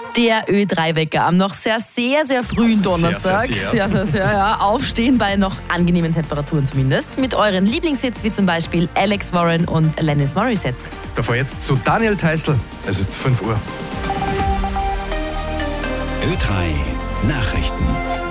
Der Ö3-Wecker am noch sehr frühen Donnerstag. Sehr, ja. Aufstehen bei noch angenehmen Temperaturen zumindest. Mit euren Lieblingshits wie zum Beispiel Alex Warren und Alanis Morissette. Davor jetzt zu Daniel Theißl. Es ist 5 Uhr. Ö3 Nachrichten.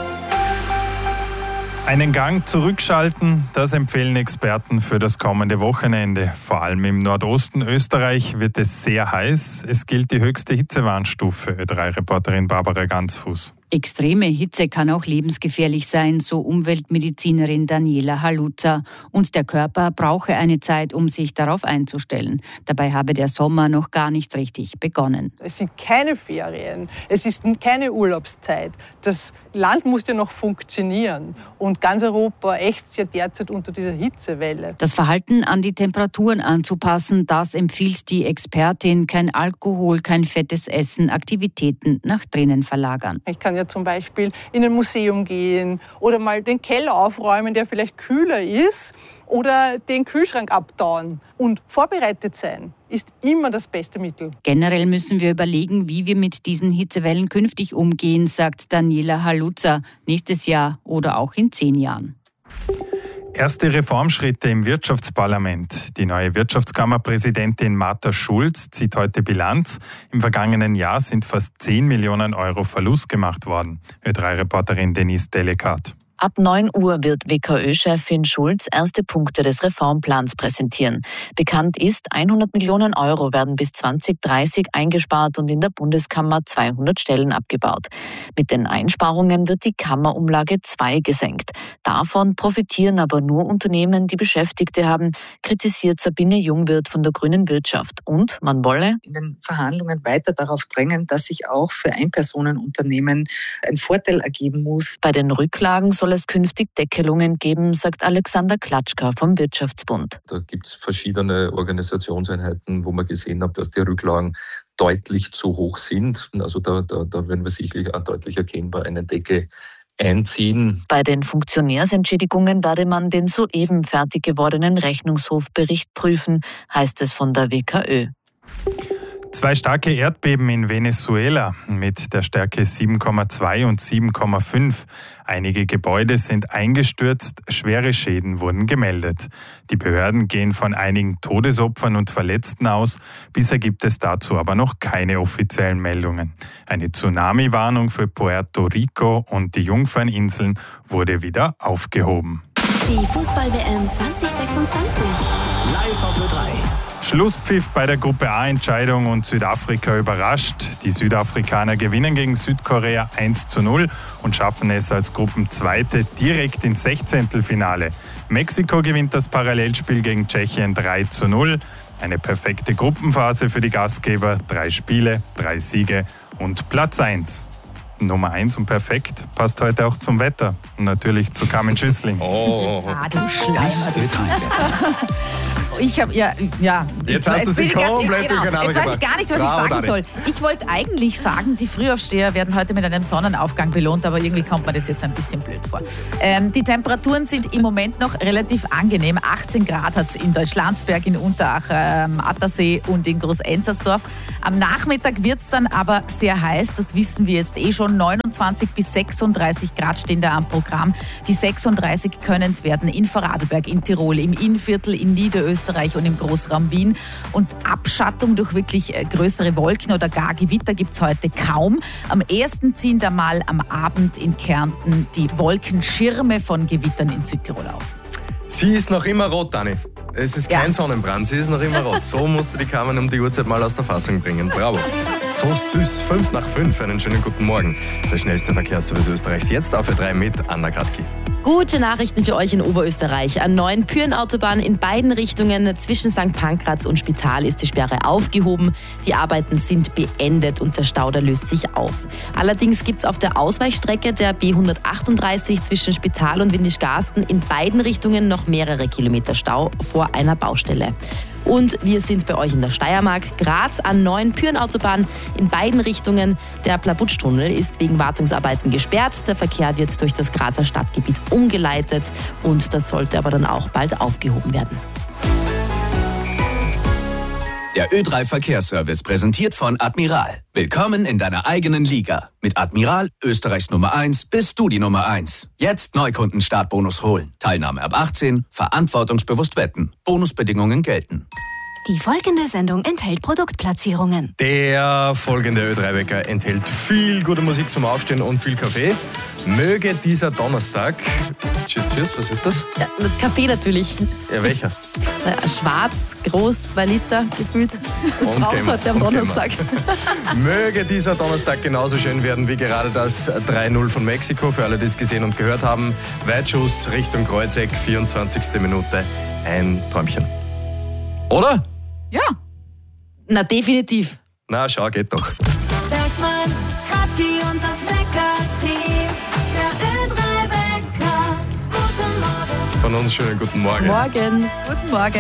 Einen Gang zurückschalten, das empfehlen Experten für das kommende Wochenende. Vor allem im Nordosten Österreich wird es sehr heiß. Es gilt die höchste Hitzewarnstufe, Ö3-Reporterin Barbara Ganzfuß. Extreme Hitze kann auch lebensgefährlich sein, so Umweltmedizinerin Daniela Haluza. Und der Körper brauche eine Zeit, um sich darauf einzustellen. Dabei habe der Sommer noch gar nicht richtig begonnen. Es sind keine Ferien, es ist keine Urlaubszeit. Das Land muss ja noch funktionieren. Und ganz Europa ächzt ja derzeit unter dieser Hitzewelle. Das Verhalten an die Temperaturen anzupassen, das empfiehlt die Expertin. Kein Alkohol, kein fettes Essen, Aktivitäten nach drinnen verlagern. Ich kann ja zum Beispiel in ein Museum gehen oder mal den Keller aufräumen, der vielleicht kühler ist, oder den Kühlschrank abtauen. Und vorbereitet sein ist immer das beste Mittel. Generell müssen wir überlegen, wie wir mit diesen Hitzewellen künftig umgehen, sagt Daniela Haluza. Nächstes Jahr oder auch in 10 Jahren. Erste Reformschritte im Wirtschaftsparlament. Die neue Wirtschaftskammerpräsidentin Martha Schulz zieht heute Bilanz. Im vergangenen Jahr sind fast 10 Millionen Euro Verlust gemacht worden. Ö3-Reporterin Denise Delekat. Ab 9 Uhr wird WKÖ-Chefin Schulz erste Punkte des Reformplans präsentieren. Bekannt ist, 100 Millionen Euro werden bis 2030 eingespart und in der Bundeskammer 200 Stellen abgebaut. Mit den Einsparungen wird die Kammerumlage 2 gesenkt. Davon profitieren aber nur Unternehmen, die Beschäftigte haben, kritisiert Sabine Jungwirth von der Grünen Wirtschaft. Und man wolle in den Verhandlungen weiter darauf drängen, dass sich auch für Einpersonenunternehmen ein Vorteil ergeben muss. Bei den Rücklagen soll es künftig Deckelungen geben, sagt Alexander Klatschka vom Wirtschaftsbund. Da gibt es verschiedene Organisationseinheiten, wo man gesehen hat, dass die Rücklagen deutlich zu hoch sind. Also da werden wir sicherlich auch deutlich erkennbar eine Decke einziehen. Bei den Funktionärsentschädigungen werde man den soeben fertig gewordenen Rechnungshofbericht prüfen, heißt es von der WKÖ. 2 starke Erdbeben in Venezuela mit der Stärke 7,2 und 7,5. Einige Gebäude sind eingestürzt, schwere Schäden wurden gemeldet. Die Behörden gehen von einigen Todesopfern und Verletzten aus. Bisher gibt es dazu aber noch keine offiziellen Meldungen. Eine Tsunami-Warnung für Puerto Rico und die Jungferninseln wurde wieder aufgehoben. Die Fußball-WM 2026. Live auf Ö3. Schlusspfiff bei der Gruppe A-Entscheidung und Südafrika überrascht. Die Südafrikaner gewinnen gegen Südkorea 1:0 und schaffen es als Gruppenzweite direkt ins 16. Mexiko gewinnt das Parallelspiel gegen Tschechien 3:0. Eine perfekte Gruppenphase für die Gastgeber. 3 Spiele, 3 Siege und Platz 1. Nummer 1 und perfekt passt heute auch zum Wetter. Und natürlich zu Carmen Schüssling. Du Schleimer. Ich habe, Jetzt hast du sie komplett durcheinander Jetzt weiß ich gar nicht, was ich sagen soll. Ich wollte eigentlich sagen, die Frühaufsteher werden heute mit einem Sonnenaufgang belohnt, aber irgendwie kommt mir das jetzt ein bisschen blöd vor. Die Temperaturen sind im Moment noch relativ angenehm. 18 Grad hat es in Deutschlandsberg, in Unterach, Attersee und in Groß-Enzersdorf. Am Nachmittag wird es dann aber sehr heiß, das wissen wir jetzt schon. 29 bis 36 Grad stehen da am Programm. Die 36 können es werden in Vorarlberg, in Tirol, im Innviertel, in Niederösterreich und im Großraum Wien. Und Abschattung durch wirklich größere Wolken oder gar Gewitter gibt es heute kaum. Am ehesten ziehen da mal am Abend in Kärnten die Wolkenschirme von Gewittern in Südtirol auf. Sie ist noch immer rot, Dani. Es ist kein Sonnenbrand, sie ist noch immer rot. So musste die Carmen um die Uhrzeit mal aus der Fassung bringen. Bravo. So süß. 5:05. Einen schönen guten Morgen. Der schnellste Verkehrsservice Österreichs jetzt auf Ö3 mit Anna Gradki. Gute Nachrichten für euch in Oberösterreich. An neuen Pyrenautobahn in beiden Richtungen zwischen St. Pankraz und Spital ist die Sperre aufgehoben. Die Arbeiten sind beendet und der Stau löst sich auf. Allerdings gibt es auf der Ausweichstrecke der B138 zwischen Spital und Windischgarsten in beiden Richtungen noch mehrere Kilometer Stau vor einer Baustelle. Und wir sind bei euch in der Steiermark. Graz an neuen Pyrenautobahn in beiden Richtungen. Der Plabutsch-Tunnel ist wegen Wartungsarbeiten gesperrt. Der Verkehr wird durch das Grazer Stadtgebiet umgeleitet und das sollte aber dann auch bald aufgehoben werden. Der Ö3 Verkehrsservice präsentiert von Admiral. Willkommen in deiner eigenen Liga. Mit Admiral, Österreichs Nummer 1, bist du die Nummer 1. Jetzt Neukunden-Startbonus holen. Teilnahme ab 18, verantwortungsbewusst wetten. Bonusbedingungen gelten. Die folgende Sendung enthält Produktplatzierungen. Der folgende Ö3-Wecker enthält viel gute Musik zum Aufstehen und viel Kaffee. Möge dieser Donnerstag... Tschüss, was ist das? Ja, Kaffee natürlich. Ja, welcher? Schwarz, groß, 2 Liter gefühlt. Das braucht es heute am Donnerstag. Möge dieser Donnerstag genauso schön werden wie gerade das 3-0 von Mexiko. Für alle, die es gesehen und gehört haben. Weitschuss Richtung Kreuzeck, 24. Minute. Ein Träumchen. Oder? Ja. Na, definitiv. Na, schau, geht doch. Bergsmann, Kratki und das Wecker-Team. Der Ö3-Wecker. Guten Morgen. Von uns schönen guten Morgen. Guten Morgen.